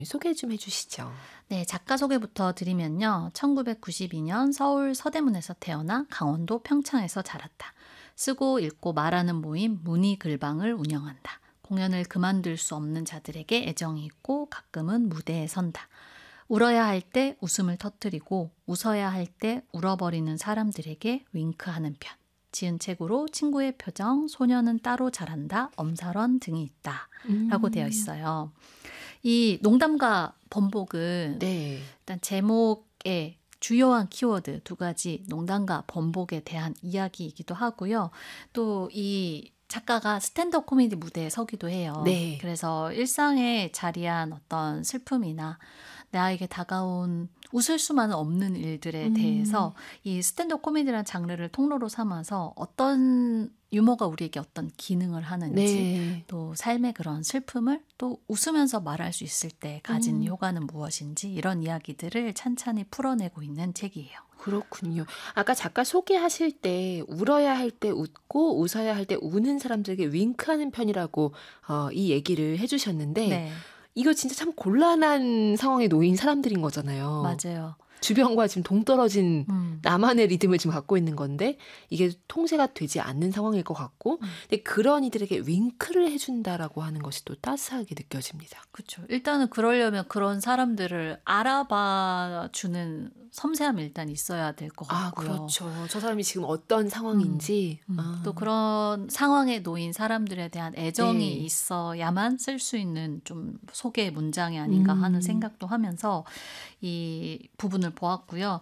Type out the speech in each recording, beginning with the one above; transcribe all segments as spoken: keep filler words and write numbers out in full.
소개 좀 해주시죠. 네, 작가 소개부터 드리면요. 천구백구십이 년 서울 서대문에서 태어나 강원도 평창에서 자랐다. 쓰고 읽고 말하는 모임 문이글방을 운영한다. 공연을 그만둘 수 없는 자들에게 애정이 있고 가끔은 무대에 선다. 울어야 할 때 웃음을 터뜨리고 웃어야 할 때 울어버리는 사람들에게 윙크하는 편. 지은 책으로 친구의 표정, 소녀는 따로 자란다, 엄살원 등이 있다 라고 되어 음. 있어요. 이 농담과 번복은 네. 일단 제목에 주요한 키워드 두 가지, 농담과 번복에 대한 이야기이기도 하고요. 또 이 작가가 스탠드업 코미디 무대에 서기도 해요. 네. 그래서 일상에 자리한 어떤 슬픔이나 나에게 다가온 웃을 수만은 없는 일들에 음. 대해서 이 스탠드업 코미디라는 장르를 통로로 삼아서 어떤 유머가 우리에게 어떤 기능을 하는지, 네. 또 삶의 그런 슬픔을 또 웃으면서 말할 수 있을 때 가진 음. 효과는 무엇인지, 이런 이야기들을 찬찬히 풀어내고 있는 책이에요. 그렇군요. 아까 작가 소개하실 때 울어야 할 때 웃고 웃어야 할 때 우는 사람들에게 윙크하는 편이라고 어, 이 얘기를 해주셨는데 네, 이거 진짜 참 곤란한 상황에 놓인 사람들인 거잖아요. 맞아요. 주변과 지금 동떨어진 음. 나만의 리듬을 지금 갖고 있는 건데 이게 통제가 되지 않는 상황일 것 같고 음. 근데 그런 이들에게 윙크를 해준다라고 하는 것이 또 따스하게 느껴집니다. 그렇죠. 일단은 그러려면 그런 사람들을 알아봐 주는 섬세함이 일단 있어야 될 것 아, 같고요. 그렇죠. 저 사람이 지금 어떤 상황인지. 음, 아. 또 그런 상황에 놓인 사람들에 대한 애정이 네. 있어야만 쓸 수 있는 좀 소개 문장이 아닌가 음. 하는 생각도 하면서 이 부분을 보았고요.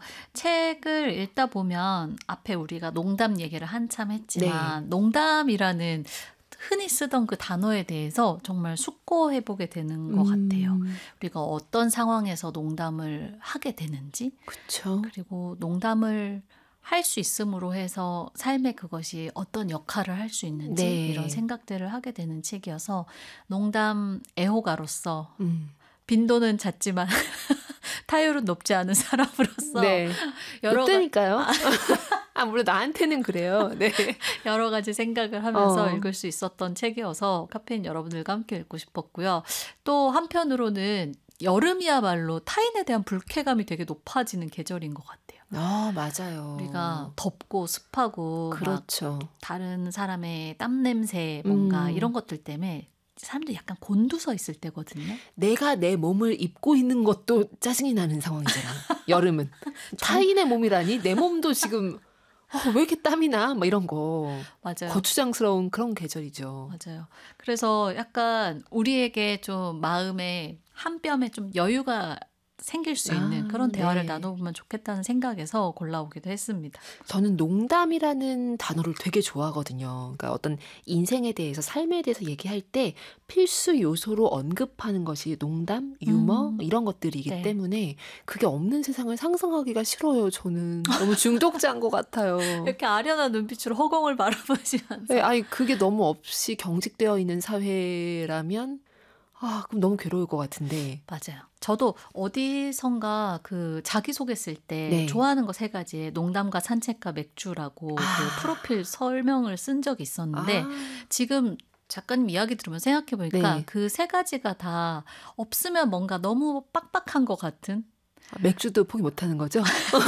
책을 읽다 보면 앞에 우리가 농담 얘기를 한참 했지만 농담이라는 흔히 쓰던 그 단어에 대해서 정말 숙고해보게 되는 것 같아요. 음. 우리가 어떤 상황에서 농담을 하게 되는지, 그렇죠. 그리고 농담을 할 수 있음으로 해서 삶에 그것이 어떤 역할을 할 수 있는지, 네. 이런 생각들을 하게 되는 책이어서 농담 애호가로서 음. 빈도는 잦지만 타율은 높지 않은 사람으로서 네. 여러, 가, 높다니까요. 아, 물론 나한테는 그래요. 네. 여러 가지 생각을 하면서 어. 읽을 수 있었던 책이어서 카페인 여러분들과 함께 읽고 싶었고요. 또 한편으로는 여름이야말로 타인에 대한 불쾌감이 되게 높아지는 계절인 것 같아요. 아, 맞아요. 우리가 덥고 습하고 막 그렇죠. 다른 사람의 땀 냄새 뭔가 음. 이런 것들 때문에 사람들이 약간 곤두서 있을 때거든요. 내가 내 몸을 입고 있는 것도 짜증이 나는 상황이잖아. 여름은. 타인의 몸이라니 내 몸도 지금 어, 왜 이렇게 땀이 나? 막 이런 거. 맞아요. 거추장스러운 그런 계절이죠. 맞아요. 그래서 약간 우리에게 좀 마음에 한 뼘에 좀 여유가 생길 수 있는 아, 그런 대화를 네. 나눠보면 좋겠다는 생각에서 골라오기도 했습니다. 저는 농담이라는 단어를 되게 좋아하거든요. 그러니까 어떤 인생에 대해서 삶에 대해서 얘기할 때 필수 요소로 언급하는 것이 농담, 유머 음, 이런 것들이기 네. 때문에 그게 없는 세상을 상상하기가 싫어요. 저는 너무 중독자인 것 같아요. 이렇게 아련한 눈빛으로 허공을 바라보시면서 네, 아니 그게 너무 없이 경직되어 있는 사회라면 아, 그럼 너무 괴로울 것 같은데. 맞아요. 저도 어디선가 그 자기소개 쓸 때 네. 좋아하는 거 세 가지에 농담과 산책과 맥주라고 아. 그 프로필 설명을 쓴 적이 있었는데 아, 지금 작가님 이야기 들으면 생각해보니까 네. 그 세 가지가 다 없으면 뭔가 너무 빡빡한 것 같은, 맥주도 포기 못하는 거죠?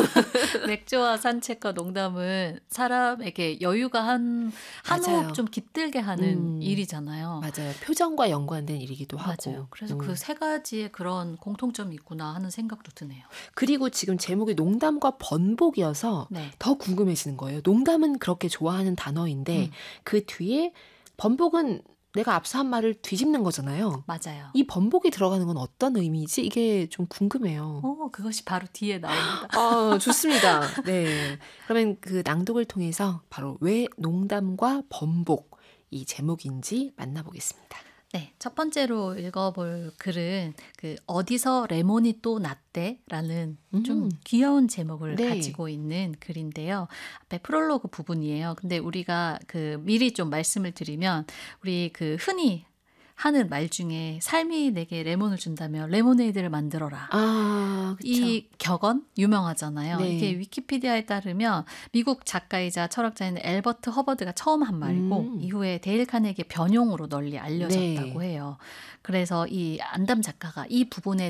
맥주와 산책과 농담은 사람에게 여유가 한, 한 맞아요. 호흡 좀 깃들게 하는 음. 일이잖아요. 맞아요. 표정과 연관된 일이기도 하고. 맞아요. 그래서 음. 그 세 가지의 그런 공통점이 있구나 하는 생각도 드네요. 그리고 지금 제목이 농담과 번복이어서 네. 더 궁금해지는 거예요. 농담은 그렇게 좋아하는 단어인데 음. 그 뒤에 번복은 내가 앞서 한 말을 뒤집는 거잖아요. 맞아요. 이 번복이 들어가는 건 어떤 의미지? 이게 좀 궁금해요. 어, 그것이 바로 뒤에 나옵니다. 아, 좋습니다. 네. 그러면 그 낭독을 통해서 바로 왜 농담과 번복 이 제목인지 만나보겠습니다. 네, 첫 번째로 읽어볼 글은 그 어디서 레몬이 또 났대라는 좀 음. 귀여운 제목을 네. 가지고 있는 글인데요. 앞에 프롤로그 부분이에요. 근데 우리가 그 미리 좀 말씀을 드리면 우리 그 흔히 하는 말 중에 삶이 내게 레몬을 준다면 레모네이드를 만들어라. 아 그쵸. 이 격언 유명하잖아요. 네. 이게 위키피디아에 따르면 미국 작가이자 철학자인 앨버트 허버드가 처음 한 말이고 음. 이후에 데일 카네기의 변용으로 널리 알려졌다고 네. 해요. 그래서 이 안담 작가가 이 부분에